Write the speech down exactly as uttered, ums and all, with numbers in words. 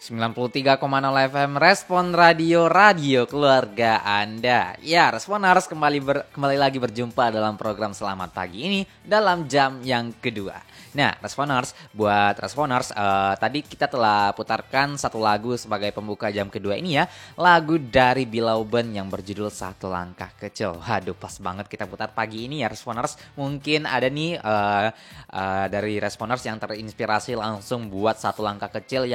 sembilan puluh tiga koma nol F M Respon Radio, radio keluarga Anda. Ya, Responers kembali ber, kembali lagi berjumpa dalam program Selamat Pagi ini dalam jam yang kedua. Nah, Responers, buat Responers, uh, tadi kita telah putarkan satu lagu sebagai pembuka jam kedua ini ya. Lagu dari Bilauben yang berjudul Satu Langkah Kecil. Waduh, pas banget kita putar pagi ini ya Responers. Mungkin ada nih uh, uh, dari Responers yang terinspirasi langsung buat satu langkah kecil